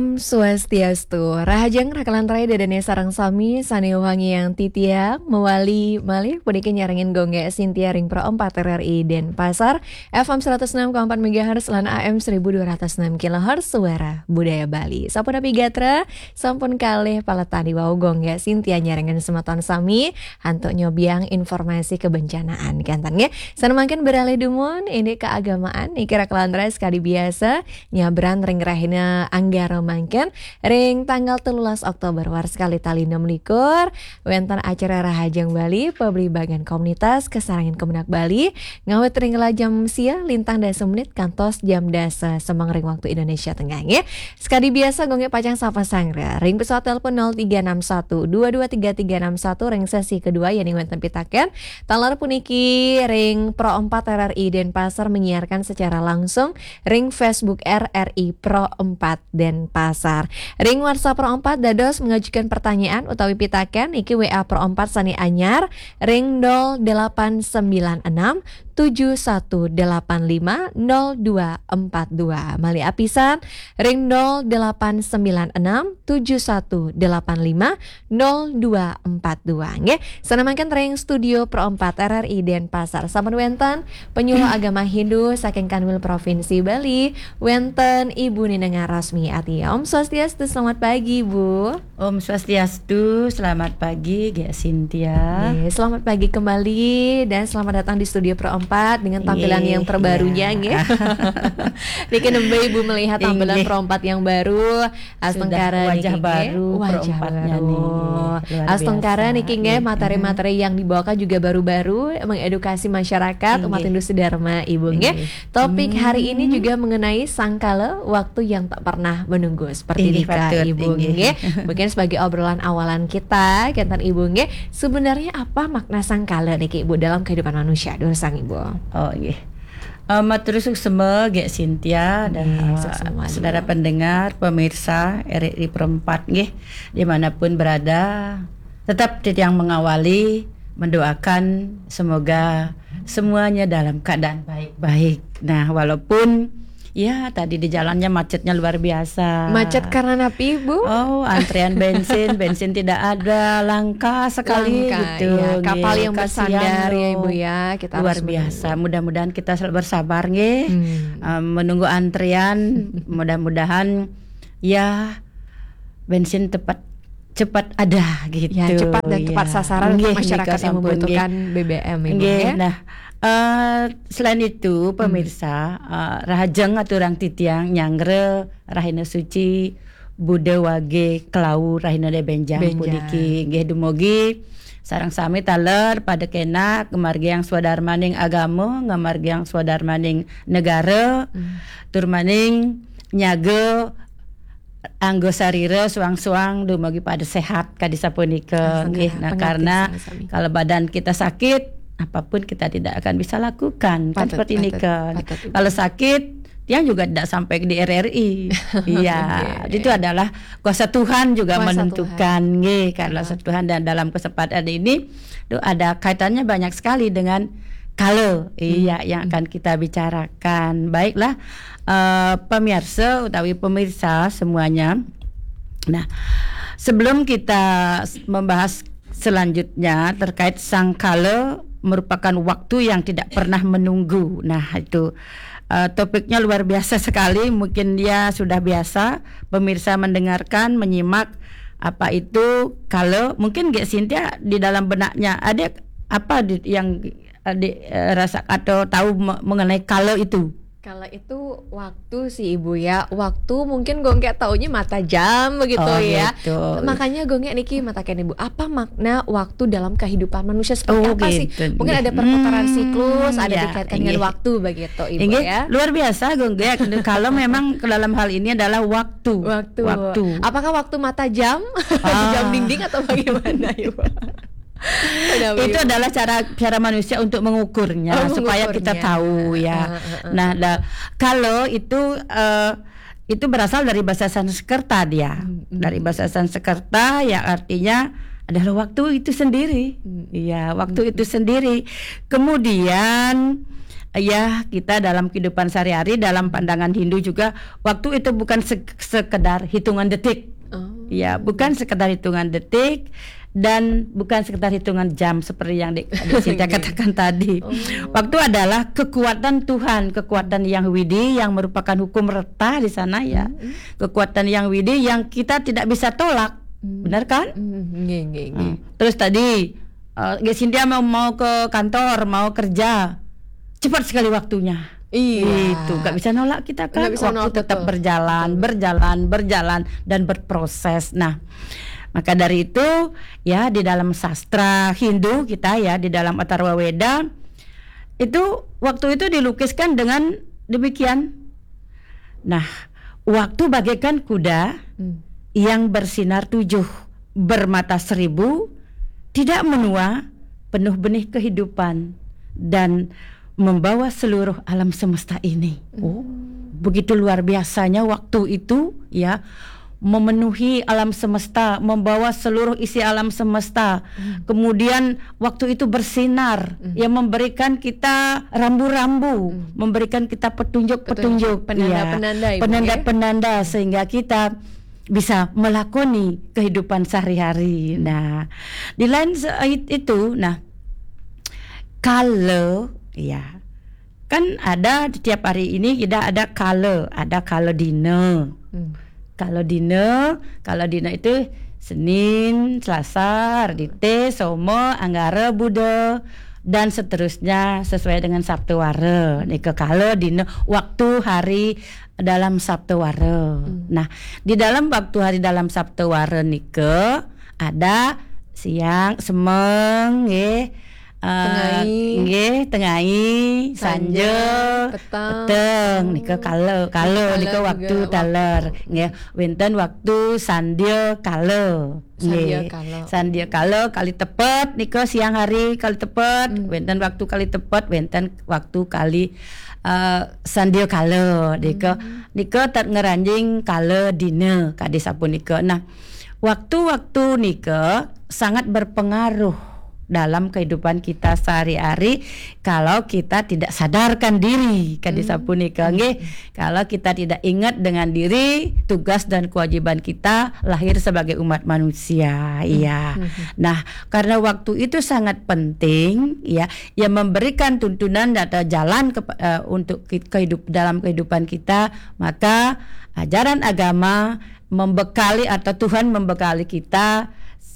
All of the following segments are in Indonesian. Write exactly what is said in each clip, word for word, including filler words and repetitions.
Om Swastiastu, Rahajeng rakalan raya dadane sareng sami saneu wangi yang titiang mewali malih puniki nyarengin gongge Sintia ring pro empat R R I Denpasar F M seratus enam koma empat megahertz lan A M seribu dua ratus enam kilohertz suara budaya Bali. Sampun api gatra, sampun kalih paletani wau gongge Sintia nyarengin semeton sami hantuk nyobiang informasi kebencanaan kantan nggih. Sanemangken beralih dumun ini keagamaan iki rakalan raya sekali biasa nyabran ring rahina angga mangken ring tanggal telulas Oktober war sekali tali enam likur wenten acara Rahajeng Bali pebeli bagian komunitas kesarangan Kemenak Bali ngawet ring jam sia lintang dasa menit kantos jam dasa semang ring waktu Indonesia Tengah ya. Sekali biasa gongge pacang sapa sangre ring pesawat telepon nol tiga enam satu dua dua tiga tiga enam satu ring sesi kedua yang wenten pitaken talar puniki ring Pro empat R R I Denpasar menyiarkan secara langsung ring Facebook R R I Pro empat Denpasar. Ring WhatsApp Pro empat dados mengajukan pertanyaan utawi pitaken iki W A Pro empat sani anyar ring nol delapan sembilan enam tujuh satu delapan lima nol dua empat dua mali apisan ring nol delapan sembilan enam tujuh satu delapan lima nol dua empat dua nggih. Sanemangken ring studio Pro empat R R I Denpasar sampun wenten penyuluh agama Hindu saking Kanwil Provinsi Bali wenten Ibu Ninenga Rasmi Ati. Om Swastiastu, selamat pagi Bu. Om Swastiastu, selamat pagi Gia Sintia. Nih, selamat pagi kembali dan selamat datang di studio Pro empat dengan tampilan Yeay, yang terbarunya nggih. Niki nembe Ibu melihat tampilan Inggih. Pro empat yang baru, Astengkara wajah niki, baru nggih. Pro Wajah empatnya baru. nih. Luar Astengkara biasa. niki nggih Iya. materi-materi yang dibawakan juga baru-baru mengedukasi masyarakat Inggih. umat Hindu Dharma Ibu nggih. Inggih. Topik hari ini Hmm. juga mengenai sangkala waktu yang tak pernah menunggu seperti Inggih, nikah patut, Ibu inggih. nggih. Mungkin sebagai obrolan awalan kita kantan Ibu nggih, sebenarnya apa makna sangkala niki Ibu dalam kehidupan manusia dulu sang Ibu? Oh iya. Uh, matur semua Gia Sintia dan Nggih, uh, sukses saudara Ibu. pendengar pemirsa R R I Pro empat nggih dimanapun berada tetap yang mengawali mendoakan semoga semuanya dalam keadaan baik-baik. Nah walaupun ya tadi di jalannya macetnya luar biasa. Macet karena napi Ibu? Oh, antrian bensin, bensin tidak ada, langka sekali Langka, gitu. ya. Kapal Nggih, yang kasihan bersandar ya loh. Ibu ya. Kita Luar harus biasa. menunggu. Mudah-mudahan kita selalu bersabar nggih. Hmm. Um, menunggu antrian. Mudah-mudahan ya bensin tepat cepat ada gitu. Ya cepat dan tepat Ya. sasaran untuk Nggih, masyarakat nika yang sampun, membutuhkan B B M Ibu Nggih. ya. Nah, uh, selain itu pemirsa, uh, Rahajeng aturang titiang nyangre rahina suci Bude wage kelau rahina de benjang Benjang. puniki nggih dumugi sareng sami taler pada kena kemargiang swadarmaning agama ngamargiang swadarmaning negara Hmm. tur maning nyage anggo sarira suang-suang dumugi pada sehat kadisa punika nggih. Nah Pengerti karena sami-sami. kalau badan kita sakit apapun kita tidak akan bisa lakukan kan Patut, seperti ini patut, kan. patut, Ibu. Kalau sakit dia juga tidak sampai di R R I. Iya, Oke. itu adalah kuasa Tuhan juga Kuasa menentukan nggih karena Ah. Tuhan dan dalam kesempatan ini itu ada kaitannya banyak sekali dengan kalau iya yang akan kita bicarakan. Baiklah eh, pemirsa utawi pemirsa semuanya. Nah, sebelum kita s- membahas selanjutnya terkait sangkala merupakan waktu yang tidak pernah menunggu. Nah, itu uh, topiknya luar biasa sekali. Mungkin dia sudah biasa pemirsa mendengarkan, menyimak apa itu kalau mungkin Gek Sintia di dalam benaknya ada apa di, yang uh, di, uh, rasa atau tahu me- mengenai kalau itu. Kalau itu waktu sih Ibu ya. Waktu mungkin gongke taunya mata jam begitu Oh, ya. gitu. Makanya gongke niki matakan Ibu, apa makna waktu dalam kehidupan manusia seperti Oh, apa sih? gitu. Mungkin ada perputaran Hmm, siklus, ada ya, dikaitkan dengan inggih. waktu begitu Ibu Inggih, ya. luar biasa Gonggek. Kalau memang ke dalam hal ini adalah waktu. Waktu. Waktu. Apakah waktu mata jam, Ah. jam dinding atau bagaimana Ibu? Kenapa, Itu Ibu? adalah cara cara manusia untuk mengukurnya Oh, supaya mengukurnya. kita tahu ya. Ah, ah, ah. Nah, da- kalau itu eh, itu berasal dari bahasa Sanskerta dia. Hmm, hmm. Dari bahasa Sanskerta yang artinya adalah waktu itu sendiri. Hmm. Iya, waktu itu sendiri. Kemudian ya kita dalam kehidupan sehari-hari, dalam pandangan Hindu juga waktu itu bukan se- sekedar hitungan detik. Oh. Ya, bukan sekedar hitungan detik dan bukan sekedar hitungan jam seperti yang Dek Sinta katakan tadi. Oh. Waktu adalah kekuatan Tuhan, kekuatan yang widi yang merupakan hukum reta di sana ya. Mm-hmm. Kekuatan yang widi yang kita tidak bisa tolak. Mm-hmm. Benar kan? Mm-hmm. Hmm. Terus tadi uh, Sintia mau mau ke kantor, mau kerja. Cepat sekali waktunya. Iya. Itu gak bisa nolak kita kan. Gak bisa Waktu nolak, tetap betul. berjalan, Betul. berjalan, berjalan dan berproses. Nah, maka dari itu ya di dalam sastra Hindu kita ya, di dalam Atharva Weda itu waktu itu dilukiskan dengan demikian. Nah, waktu bagaikan kuda hmm. yang bersinar tujuh, bermata seribu, tidak menua, penuh benih kehidupan dan membawa seluruh alam semesta ini. Oh, begitu luar biasanya waktu itu ya, memenuhi alam semesta, membawa seluruh isi alam semesta. Mm. Kemudian waktu itu bersinar, mm. yang memberikan kita rambu-rambu, mm. memberikan kita petunjuk-petunjuk, penanda-penanda, ya, penanda-penanda ya? Sehingga kita bisa melakoni kehidupan sehari-hari. Nah, di lain itu, nah kalau ya kan ada setiap hari ini kita ada kala, ada kala dina. Hmm. Kalau dina, kalau dina itu Senin, Selasa, Ardite, Somo, Anggara, Buddha dan seterusnya sesuai dengan Sabtu Wara. Nika kala dina waktu hari dalam Sabtu Wara. Hmm. Nah, di dalam waktu hari dalam Sabtu Wara nika ada siang, semeng, nggih. Uh, nggih tengai sanja petang, peteng nika kala kala nika waktu taler nggih wonten waktu sandya kala nggih sandya kala kali tepet nika siang hari kali tepet wonten hmm. waktu kali tepet wonten waktu kali uh, sandya kala nika hmm. nika tat ngeranjing kala dina kade sapunika. Nah, waktu-waktu nika sangat berpengaruh dalam kehidupan kita sehari-hari kalau kita tidak sadarkan diri kadi sapunika nggih. Kalau kita tidak ingat dengan diri tugas dan kewajiban kita lahir sebagai umat manusia. Iya. Nah, karena waktu itu sangat penting ya, yang memberikan tuntunan atau jalan ke, uh, untuk kehidup dalam kehidupan kita, maka ajaran agama membekali atau Tuhan membekali kita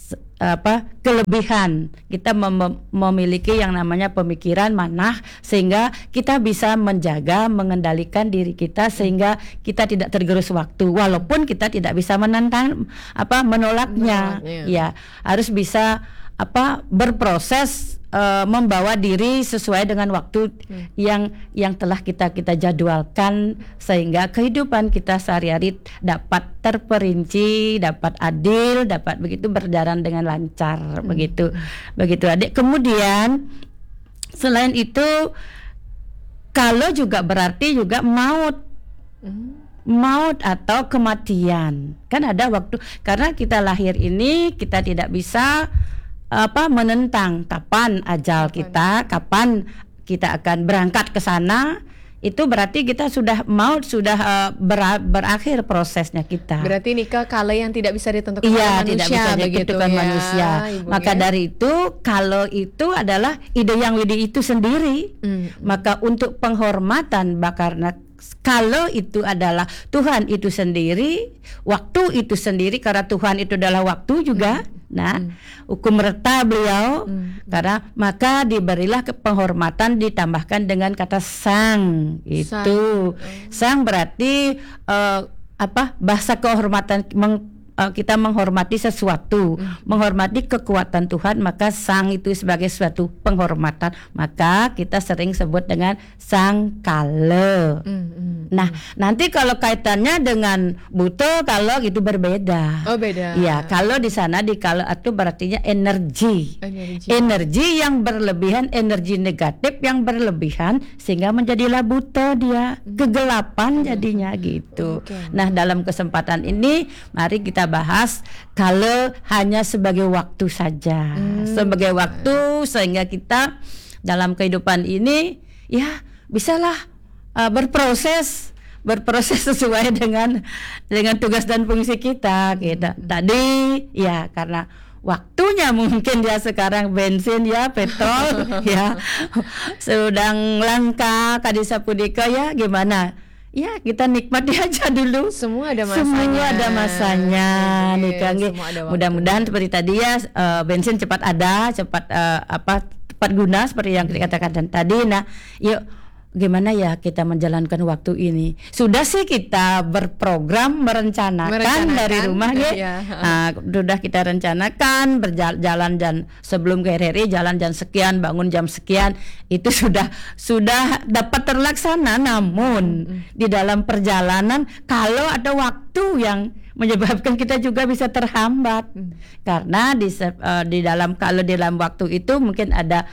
apa kelebihan kita mem- memiliki yang namanya pemikiran manah sehingga kita bisa menjaga mengendalikan diri kita sehingga kita tidak tergerus waktu walaupun kita tidak bisa menentang apa menolaknya. Menolaknya. Ya harus bisa apa berproses uh, membawa diri sesuai dengan waktu hmm. yang yang telah kita kita jadwalkan sehingga kehidupan kita sehari-hari dapat terperinci, dapat adil, dapat begitu berjalan dengan lancar hmm. begitu. Begitu Adik. Kemudian selain itu kalau juga berarti juga maut. Hmm. Maut atau kematian. Kan ada waktu karena kita lahir ini kita tidak bisa apa menentang kapan ajal kita, kapan kita akan berangkat ke sana. Itu berarti kita sudah maut sudah uh, ber- berakhir prosesnya kita. Berarti nikah kala yang tidak bisa ditentukan iya, manusia, tidak bisa ditentukan ya, manusia. Ibu, Maka ya? dari itu kalau itu adalah ide yang widi itu sendiri. Hmm. Maka untuk penghormatan karena kalau itu adalah Tuhan itu sendiri, waktu itu sendiri karena Tuhan itu adalah waktu juga. Hmm. Nah, hmm. hukum reta beliau hmm. karena maka diberilah ke penghormatan ditambahkan dengan kata sang. Itu sang, sang berarti uh, apa bahasa kehormatan meng, uh, kita menghormati sesuatu, hmm. menghormati kekuatan Tuhan, maka sang itu sebagai suatu penghormatan, maka kita sering sebut dengan sang kala. Hmm, hmm. Nah, nanti kalau kaitannya dengan buta kalau itu berbeda. Oh, beda. Ya, kalau di sana di kala itu berartinya energi. energi. Energi yang berlebihan, energi negatif yang berlebihan sehingga menjadilah buta dia, hmm. kegelapan jadinya gitu. Okay. Nah, dalam kesempatan ini mari kita bahas kala hanya sebagai waktu saja. Hmm. Sebagai waktu sehingga kita dalam kehidupan ini ya bisalah uh, berproses berproses sesuai dengan dengan tugas dan fungsi kita gitu. Tadi ya karena waktunya mungkin ya sekarang bensin ya petrol ya sedang langka kadisa pudika ya gimana ya kita nikmati aja dulu. Semua ada masanya. Semua ada masanya nih Oke, Kang. semua ada waktu. Mudah-mudahan seperti tadi ya uh, bensin cepat ada, cepat uh, apa tepat guna seperti yang dikatakan tadi. Nah, yuk gimana ya kita menjalankan waktu ini? Sudah sih kita berprogram merencanakan, Merencanakan, dari rumah ya. iya. Nah, sudah kita rencanakan berjalan jam sebelum ke R R I jalan jam sekian, bangun jam sekian, itu sudah sudah dapat terlaksana. Namun hmm. di dalam perjalanan kalau ada waktu yang menyebabkan kita juga bisa terhambat hmm. karena di uh, di dalam kalau di dalam waktu itu mungkin ada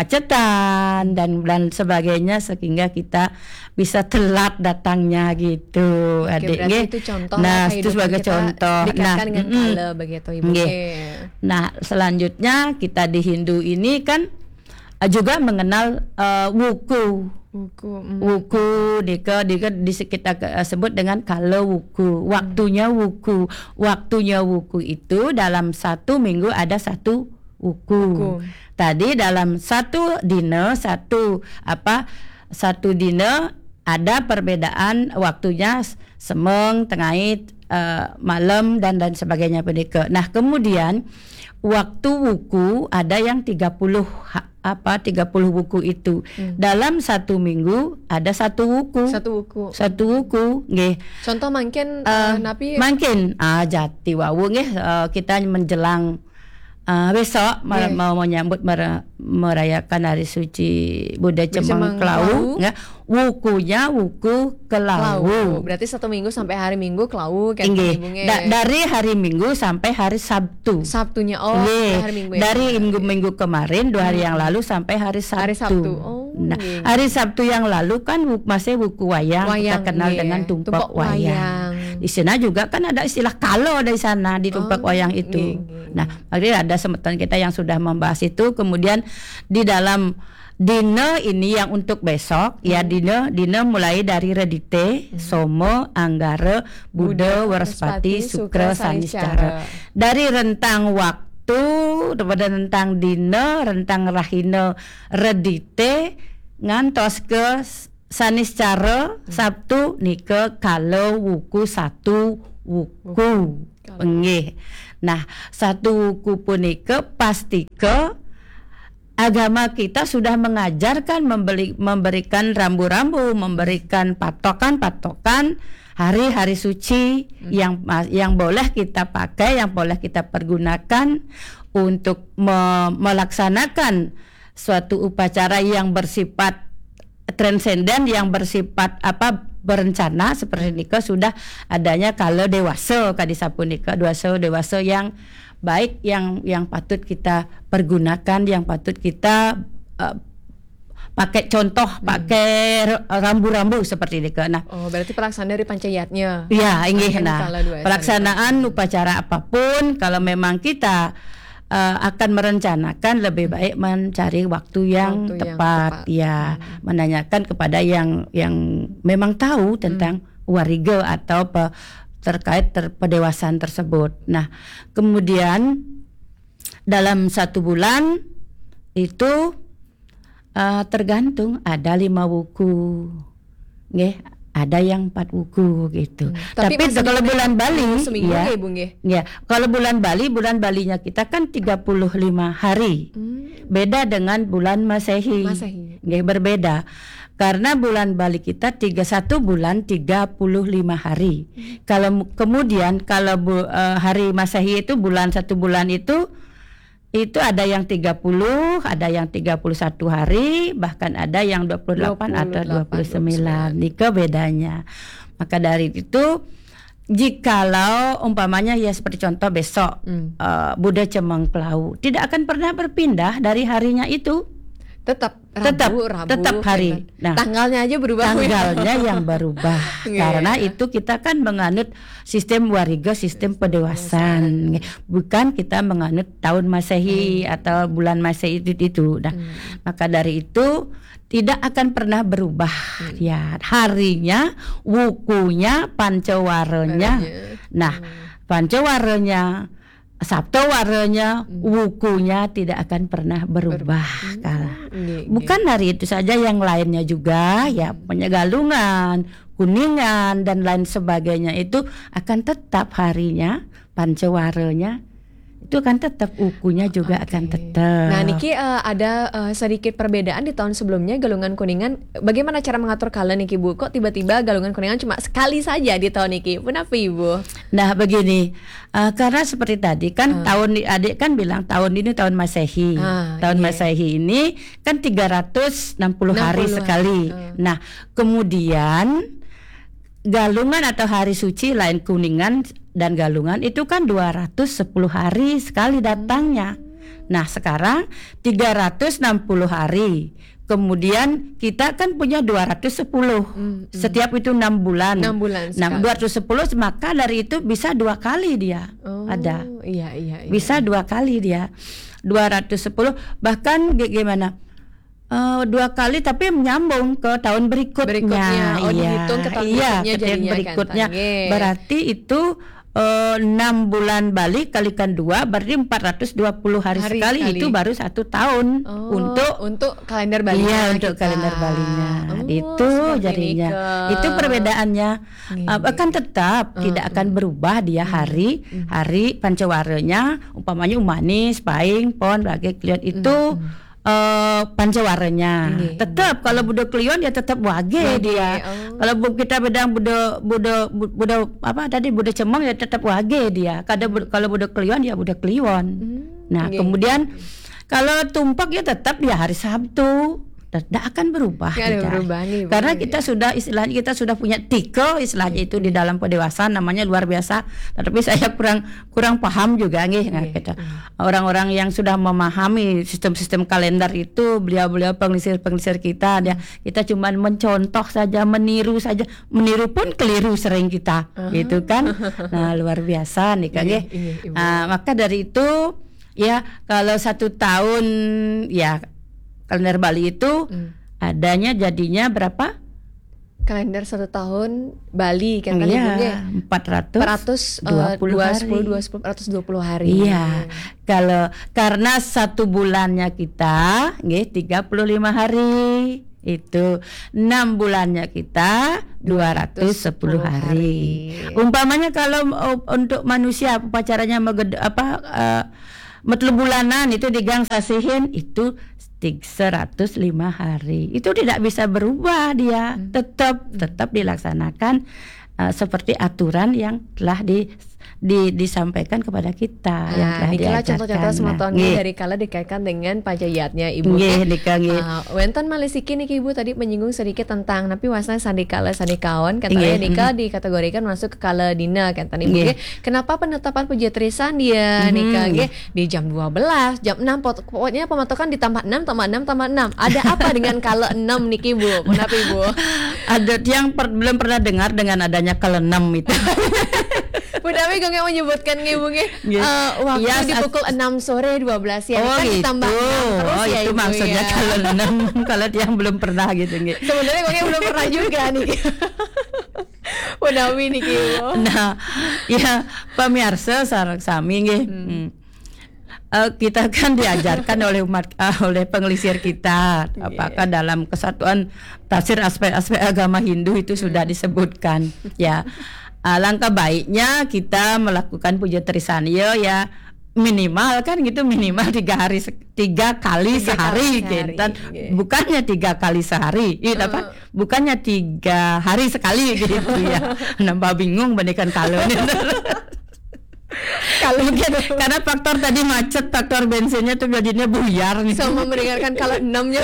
kemacetan dan dan sebagainya sehingga kita bisa telat datangnya gitu. Oke, adik berarti nge. itu contoh Nah lah itu sebagai kita contoh. Dikaitkan Nah, dengan mm, kala begitu Ibu. nge. Oke. Nah selanjutnya kita di Hindu ini kan uh, juga mengenal uh, wuku. Wuku. Mm. Wuku dika dika di kita uh, sebut dengan kala wuku. Waktunya wuku. Waktunya wuku itu dalam satu minggu ada satu wuku. Wuku. Tadi dalam satu dina satu apa satu dina ada perbedaan waktunya semeng, tengahit, uh, malam dan dan sebagainya pendeka. Nah kemudian waktu wuku ada yang tiga puluh ha, apa tiga puluh wuku itu. Hmm. Dalam satu minggu ada satu wuku. Satu wuku. Satu wuku nggih. Contoh mungkin uh, Uh, napi mungkin ah jati wawu nggih uh, kita menjelang uh, besok yeah. mau menyambut mer- merayakan hari suci Buddha Cemang Klau ya. Wukunya wuku Kelau. Kelau. Berarti satu minggu sampai hari Minggu Kelau kan Inggih. Ibu, Da- dari hari Minggu sampai hari Sabtu. Sabtunya oh Nggih. hari Minggu ya. Dari minggu-minggu kemarin dua hari yang lalu sampai hari Sabtu. Hari Sabtu. Oh, nah, nggih. hari Sabtu yang lalu kan wuk- masih wuku wayang, Wayang, kita kenal nggih. dengan tumpak, Tumpak wayang. wayang. Di sana juga kan ada istilah kalo di sana di tumpak Oh, wayang itu. nggih, nggih. Nah, akhirnya ada semeton kita yang sudah membahas itu. Kemudian di dalam dina ini yang untuk besok, hmm. ya dina dina mulai dari Redite, hmm. Somo, Anggara, Buddha, Warspati, Sukra, Saniscara. Dari rentang waktu daripada rentang dina, rentang rahina Redite ngantos ke Saniscara hmm. Sabtu nika kalau wuku satu wuku. Nggih. Nah, satu wuku punika pastike agama kita sudah mengajarkan membeli, memberikan rambu-rambu, memberikan patokan-patokan hari-hari suci hmm. yang yang boleh kita pakai, yang boleh kita pergunakan untuk me, melaksanakan suatu upacara yang bersifat transenden, yang bersifat apa berencana seperti nikah sudah adanya kalau dewasa kadisa punika dewasa dewasa yang baik yang yang patut kita pergunakan, yang patut kita uh, pakai contoh, hmm. pakai rambu-rambu seperti ini. Nah, oh berarti pelaksanaan dari pancayatnya. Ya, inggih nah. Pelaksanaan itu. Upacara apapun kalau memang kita uh, akan merencanakan lebih baik mencari waktu yang, waktu tepat, yang tepat. ya, hmm. menanyakan kepada yang yang memang tahu tentang hmm. wariga atau pe, terkait ter, pendewasaan tersebut. Nah, kemudian dalam satu bulan itu uh, tergantung ada lima wuku, nggih, ada yang empat wuku gitu. Hmm. Tapi, Tapi kalau bulan Bali, ya, ya, Bung, ya, kalau bulan Bali, bulan Balinya kita kan tiga puluh lima hari, hmm. beda dengan bulan Masehi, Masehi. Nggih, berbeda. Karena bulan Bali kita tiga puluh satu bulan tiga puluh lima hari. Hmm. Kalau kemudian kalau bu, uh, hari Masehi itu bulan satu bulan itu itu ada yang tiga puluh, ada yang tiga puluh satu hari, bahkan ada yang dua puluh delapan atau dua puluh sembilan. Nika bedanya. Maka dari itu jikalau umpamanya ya seperti contoh besok hmm. uh, Buddha Cemang Klau tidak akan pernah berpindah dari harinya itu. Tetap Rabu, tetap Rabu, tetap hari. gitu. Nah, tanggalnya aja berubah. tanggalnya yang berubah. Iya, Karena iya. itu kita kan menganut sistem wariga, sistem pendewasaan. Bukan kita menganut tahun Masehi atau bulan Masehi itu itu. Nah, maka dari itu tidak akan pernah berubah. Ya, harinya, wukunya, pancawaranya. Nah, pancawaranya, Sabtu warnanya, wukunya tidak akan pernah berubah. Kala. Bukan hari itu saja, yang lainnya juga, ya penyegalungan, kuningan dan lain sebagainya itu akan tetap harinya, pancawaranya itu akan tetap, ukunya juga Oke. akan tetap. Nah, Niki uh, ada uh, sedikit perbedaan di tahun sebelumnya galungan kuningan. Bagaimana cara mengatur kala Niki Bu? Kok tiba-tiba galungan kuningan cuma sekali saja di tahun Niki? Kenapa Ibu? Nah begini, uh, karena seperti tadi kan Uh. tahun adik kan bilang tahun ini tahun Masehi, Ah, tahun iya. Masehi ini kan tiga ratus enam puluh hari enam puluh sekali. hari. Uh. Nah kemudian galungan atau hari suci lain kuningan dan galungan itu kan dua ratus sepuluh hari sekali datangnya. Nah sekarang tiga ratus enam puluh hari. Kemudian kita kan punya dua ratus sepuluh. Hmm, hmm. Setiap itu enam bulan. enam bulan Nah, sekali. dua ratus sepuluh maka dari itu bisa dua kali dia Oh, ada. Iya, iya, iya. Bisa dua kali dia. dua ratus sepuluh bahkan g- gimana? Eh, dua kali tapi menyambung ke tahun berikutnya. Berikutnya. Oh, Iya, dihitung ke tahun iya, berikutnya ke tahun jadinya kan, berikutnya. Tangge. Berarti itu eh, enam bulan balik kalikan dua berarti empat ratus dua puluh hari, Hari sekali. sekali. Itu baru satu tahun Oh, untuk untuk kalender Bali. iya untuk kalender Balinya. Itu jadinya. Itu perbedaannya. Uh, akan tetap Uh, tidak akan berubah dia hari hari pancawaranya umpamanya umanis, paing, pon, bagi klion itu uh, pancawaranya. Nggih. Tetap kalau budak klion dia tetap wage Wage, dia. oh. Kalau bu- kita bedang budak budak budak apa tadi budak cemong ya tetap wage dia. Kada bu- kalau budak klion ya budak klion. Nah, nggih. kemudian kalau tumpak ya tetap dia hari Sabtu. Tidak akan berubah. Nggak ada dia. berubah nih, Bu. Karena kita sudah istilahnya kita sudah punya tiko istilahnya itu di dalam pendewasaan namanya luar biasa. Tetapi saya kurang kurang paham juga nih. Nah, kita. Orang-orang yang sudah memahami sistem-sistem kalender itu beliau-beliau penglisir-penglisir kita dia kita cuma mencontoh saja, meniru saja. Meniru pun keliru sering kita. Gitu kan. Nah, luar biasa nih kan Iya, ya. iya, Ibu. Nah, maka dari itu ya kalau satu tahun ya kalender Bali itu Hmm. adanya jadinya berapa? Kalender satu tahun Bali kan tadi Iya, Ibu, ya? empat ratus empat ratus dua puluh dua hari. sepuluh dua sepuluh empat ratus dua puluh hari. Iya, kalau karena satu bulannya kita, nggih, tiga puluh lima hari itu enam bulannya kita dua ratus sepuluh hari. Umpamanya kalau uh, untuk manusia pacarannya meged, apa uh, metel bulanan itu digang sasihin itu seratus lima hari. Itu tidak bisa berubah dia. Tetap tetap dilaksanakan uh, seperti aturan yang telah di, di disampaikan kepada kita yang Nah, telah inilah diajarkan. contoh-contoh Nah, semotongnya nggih. dari kala dikaitkan dengan pajayatnya Ibu. Nggih, Eh, nika nggih. uh, Wenten malisiki niki Ibu tadi menyinggung sedikit tentang napi wasna sandikala sandikawan Nggih, katanya nika mhm. dikategorikan masuk ke kala dina kan tadi Ibu. Nggih. Nggih. Kenapa penetapan pujatrisan dia Mhm. nika nggih di jam dua belas, jam enam pot- pokoknya pematokan ditambah enam tambah enam tambah enam. Ada apa dengan kala enam niki Bu? Kenapa Ibu? Ada yang per- belum pernah dengar dengan adanya kelenam itu. Bu Dawi gak menyebutkan nggih Bu nggih. Nggih. Eh, waktu Iya, di saat- pukul enam sore dua belas siang Oh kan gitu. ditambah enam terus Oh ya itu Ibu maksudnya ya. kelenam kalau yang belum pernah gitu nggih. Sebenarnya gue belum pernah juga nih. Bu Dawi nih Ibu. Nah, ya pemirsa sareng sami nggih. Hmm. Eh, kita kan diajarkan oleh umat eh, oleh penglisir kita apakah dalam kesatuan tafsir aspek-aspek agama Hindu itu sudah disebutkan ya. Alangkah baiknya kita melakukan puja trisaniya ya minimal kan gitu minimal tiga hari se- tiga kali Tiga sehari kali gitu. sehari, iya. Bukannya tiga kali sehari itu apa bukannya tiga hari sekali gitu ya nambah bingung bandingkan kalau kalau mungkin karena faktor tadi macet faktor bensinnya tuh jadinya buyar nih Sama mendengarkan kalau enamnya.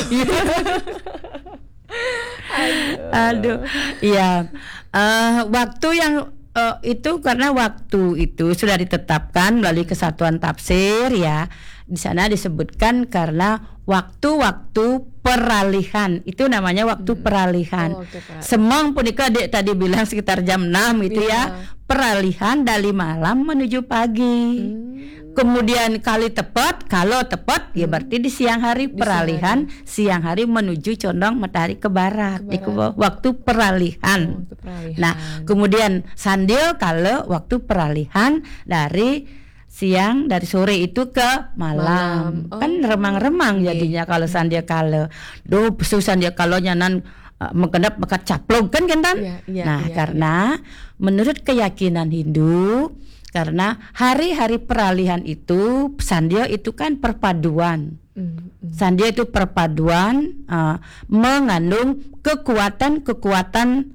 aduh iya Eh, waktu yang eh, itu karena waktu itu sudah ditetapkan melalui kesatuan tafsir ya di sana disebutkan karena waktu-waktu peralihan. Itu namanya waktu Hmm. peralihan. Oh, oke, Pak. Semang punika Dek tadi bilang sekitar jam enam itu Iya. ya. Peralihan dari malam menuju pagi. Hmm. Kemudian kali tepat, kalau tepat ya berarti di siang hari Di peralihan, siang hari menuju condong matahari ke barat. Ke Itu barat. waktu peralihan. Waktu peralihan. Nah, kemudian sandil kalau waktu peralihan dari siang, dari sore itu ke malam. Malam. Oh. Kan remang-remang Iya. jadinya kalau sandil kalau. Duh, pesu sandil kalau nyanan uh, mengkedap mekat caplok kan kan Tan? Iya, iya, Nah, iya, karena menurut keyakinan Hindu, karena hari-hari peralihan itu sandil itu kan perpaduan. Hmm, hmm. Sandil itu perpaduan uh, mengandung kekuatan-kekuatan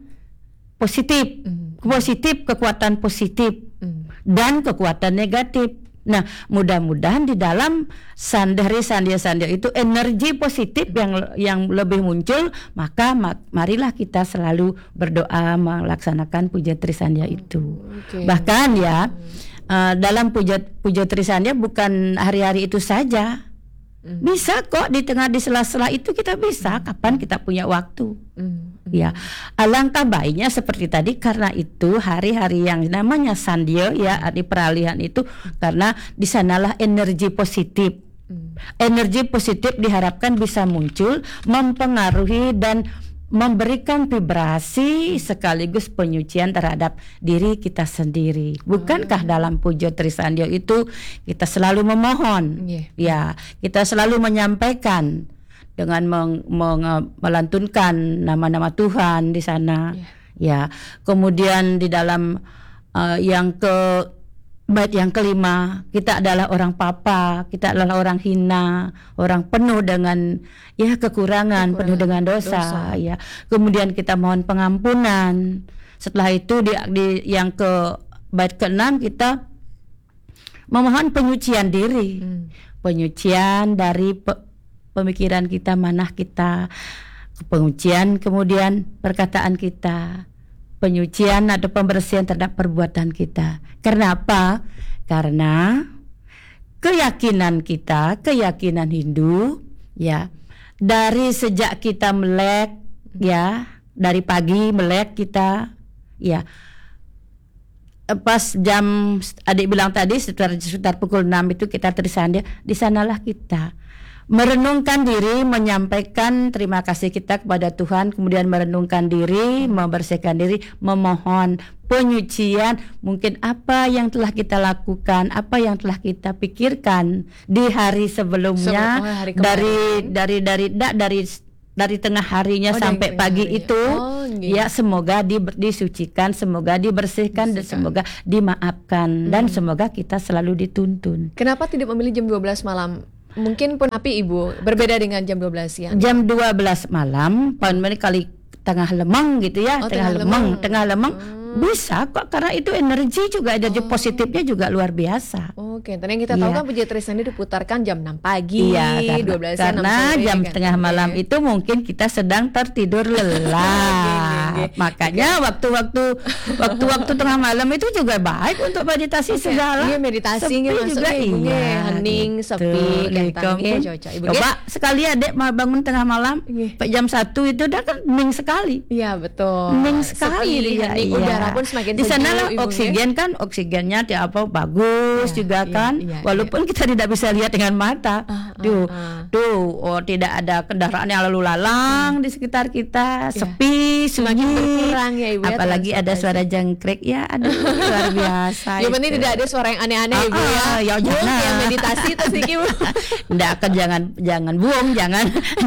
positif, Hmm. positif kekuatan positif Hmm. dan kekuatan negatif. Nah, mudah-mudahan di dalam sandari sandil-sandil itu energi positif yang yang lebih muncul, maka ma- marilah kita selalu berdoa melaksanakan puja trisandya itu. Oke. Bahkan ya uh, dalam puja puja trisandya bukan hari-hari itu saja. Hmm. Bisa kok di tengah di sela-sela itu kita bisa kapan kita punya waktu. Hmm. Ya, alangkah baiknya seperti tadi karena itu hari-hari yang namanya sandil ya di peralihan itu karena di sanalah energi positif. Hmm. Energi positif diharapkan bisa muncul mempengaruhi dan memberikan vibrasi sekaligus penyucian terhadap diri kita sendiri. Bukankah dalam puja trisandya itu kita selalu memohon? Iya. Ya, kita selalu menyampaikan dengan meng, meng- melantunkan nama-nama Tuhan di sana. Ya, kemudian di dalam uh, yang ke bait yang kelima, kita adalah orang papa, kita adalah orang hina, orang penuh dengan ya kekurangan, Kekurangan, penuh dengan dosa, dosa. ya. Kemudian kita mohon pengampunan. Setelah itu di, di yang ke bait keenam kita memohon penyucian diri. Hmm. Penyucian dari pe- pemikiran kita, manah kita, pengucian kemudian perkataan kita, penyucian atau pembersihan terhadap perbuatan kita. Karena apa? Karena keyakinan kita, keyakinan Hindu, ya, dari sejak kita melek, ya, dari pagi melek kita, ya, pas jam adik bilang tadi sekitar, sekitar pukul enam itu kita trisandya, di sanalah kita merenungkan diri, menyampaikan terima kasih kita kepada Tuhan, kemudian merenungkan diri, membersihkan diri, memohon penyucian mungkin apa yang telah kita lakukan, apa yang telah kita pikirkan di hari sebelumnya, Sebelum- oh, hari dari kemarin. dari dari da- dari dari tengah harinya Oh, dari sampai tengah pagi harinya. itu, Oh, gitu. ya semoga di, disucikan, semoga dibersihkan, dan Bersihkan. semoga dimaafkan, dan semoga kita selalu dituntun. Kenapa tidak memilih jam dua belas malam? Mungkin pun api Ibu berbeda dengan jam dua belas siang. Jam dua belas malam, paling kali tengah lemang gitu ya, Oh, tengah, tengah lemang, lemang. tengah lemang Hmm. bisa kok karena itu energi juga, energi Oh. positifnya juga luar biasa. Oke, tadi yang kita tahu Iya. kan puja trisandya diputarkan jam enam pagi, Iya, karena, dua belas siang, enam karena sore, jam kan? tengah malam Oke. itu mungkin kita sedang tertidur lelah. Oke, oke, oke. Makanya waktu-waktu waktu-waktu tengah malam itu juga baik untuk meditasi Oke, segala. iya, meditasi Sepi nggih, masuk juga nggih, Ibu, nggih. iya. Hening, sepi, Gitu. kentang, nggih, Nggih. cocok, Ibu, Coba sekali adek mau bangun tengah malam, Nggih. Pak jam satu itu udah kan hening sekali. Iya, betul. Hening Sepi, sekali ya, hening, iya. udara pun semakin di sana lah sejuk, Ibu, oksigen kan oksigennya di apa bagus Iya, juga iya, kan, iya, walaupun kita tidak bisa lihat dengan mata. Ah, ah, Duh, ah. duh, oh tidak ada kendaraan yang lalu lalang di sekitar kita, Iya. sepi, Semakin sunyi. berkurang ya, Ibu, ya, Apalagi ada transportasi. suara jangkrik ya, aduh luar biasa. Yang penting itu. tidak ada suara yang aneh-aneh Ah, Ibu ya. ah, ya Bu, jangan. yang meditasi terus iki Bu. Nggak akan jangan jangan buang, jangan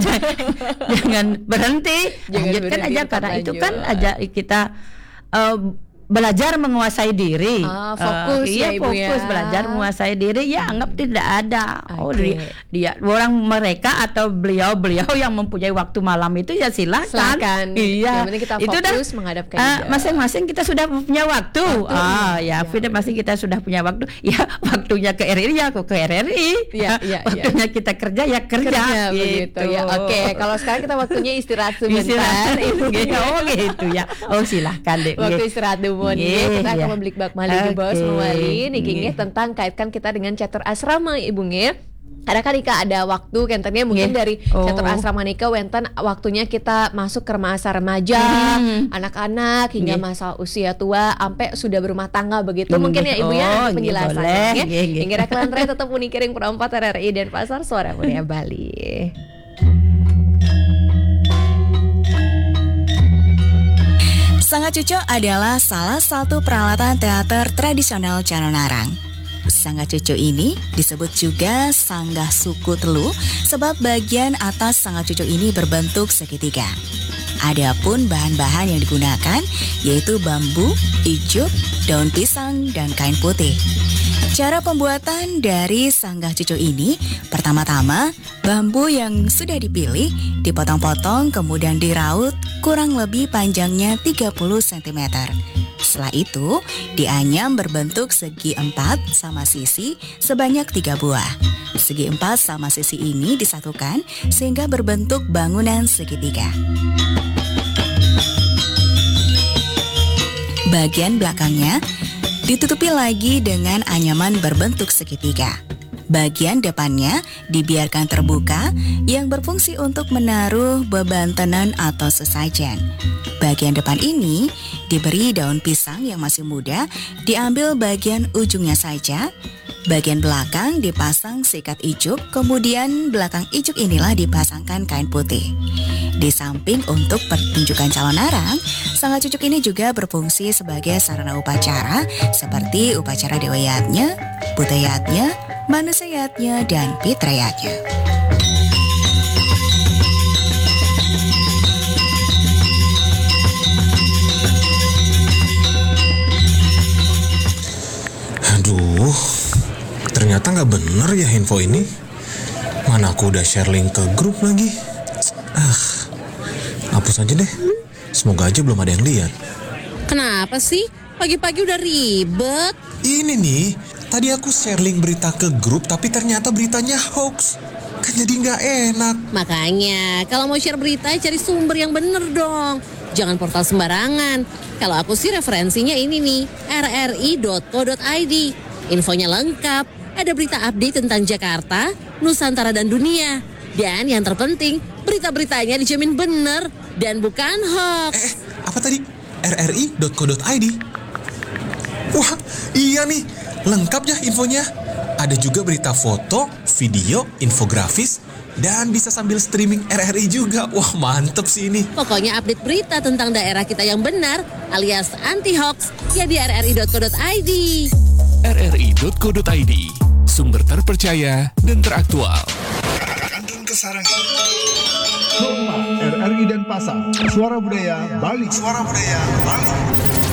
jangan berhenti, Jangan lanjutkan berhenti, aja tetap karena itu lanjut. kan aja kita eh, belajar menguasai diri. Ah, fokus Eh, iya, ya, Ibu, fokus ya. belajar menguasai diri ya anggap tidak ada. Oh Oke. dia, dia orang mereka atau beliau-beliau yang mempunyai waktu malam itu ya silakan. Silakan. Iya. Yang penting kita Itu dah, fokus menghadap ke eh, hijau. masing-masing kita sudah punya waktu. Waktu, ah iya, ya, iya. masing kita sudah punya waktu. Ya waktunya ke R R I ya aku ke R R I. Iya, iya, iya. Waktunya kita kerja ya kerja, Kerja gitu. begitu ya. Oke, kalau sekarang kita waktunya istirahat sebentar. Istirahat. Ibu. Oh gitu ya. Oh silahkan deh. Waktu Nggih. istirahat dulu nih. Nggih, Kita akan ya. membeli bak malih di bos Oke. mewali niki Nggih. nggih tentang kaitkan kita dengan catur asrama Ibu nggih. Karena kan Ika ada waktu kentennya mungkin Yeah. dari Oh. Catur Asrama Nika wenten waktunya kita masuk ke masa remaja, Hmm. anak-anak hingga Yeah. masa usia tua sampai sudah berumah tangga begitu. Hmm. Mungkin ya Ibu ya Oh, ada penjelasannya. yeah, boleh. Ya. Yeah, yeah. Hingga Raklan Ray tetap unikiring perempat R R I dan Pasar Suara Muda Bali. Sangga Cuco adalah salah satu peralatan teater tradisional Canonarang. Sangga Cuco ini disebut juga sanggah suku telu sebab bagian atas sangga cuco ini berbentuk segitiga. Adapun bahan-bahan yang digunakan yaitu bambu, ijuk, daun pisang, dan kain putih. Cara pembuatan dari sanggah cuco ini, pertama-tama bambu yang sudah dipilih dipotong-potong kemudian diraut kurang lebih panjangnya tiga puluh sentimeter. Setelah itu, dianyam berbentuk segi empat sama sisi sebanyak tiga buah. Segi empat sama sisi ini disatukan sehingga berbentuk bangunan segitiga. Bagian belakangnya ditutupi lagi dengan anyaman berbentuk segitiga. Bagian depannya dibiarkan terbuka yang berfungsi untuk menaruh beban tenan atau sesajen. Bagian depan ini diberi daun pisang yang masih muda, diambil bagian ujungnya saja. Bagian belakang dipasang sikat ijuk, kemudian belakang ijuk inilah dipasangkan kain putih. Di samping untuk pertunjukan calon arang, sangga cucuk ini juga berfungsi sebagai sarana upacara seperti upacara dewayatnya, budayatnya, manusayatnya, dan pitrayatnya. Aduh, ternyata nggak bener ya info ini. Mana aku udah share link ke grup lagi. Ah, hapus aja deh. Semoga aja belum ada yang lihat. Kenapa sih? Pagi-pagi udah ribet. Ini nih, tadi aku share link berita ke grup tapi ternyata beritanya hoax. Kan jadi nggak enak. Makanya, kalau mau share berita cari sumber yang bener dong. Jangan portal sembarangan. Kalau aku sih referensinya ini nih, r r i dot co dot i d. Infonya lengkap, ada berita update tentang Jakarta, Nusantara dan dunia. Dan yang terpenting, berita-beritanya dijamin bener dan bukan hoax. Eh, apa tadi? r r i dot co dot i d. Wah, iya nih. Lengkap ya infonya. Ada juga berita foto, video, infografis, dan bisa sambil streaming R R I juga. Wah, mantep sih ini. Pokoknya update berita tentang daerah kita yang benar alias anti hoax ya di r r i dot co dot i d. r r i dot co dot i d, sumber terpercaya dan teraktual. Kantun Kesarang. R R I dan Pasar, Suara Budaya Bali. Suara Budaya Bali.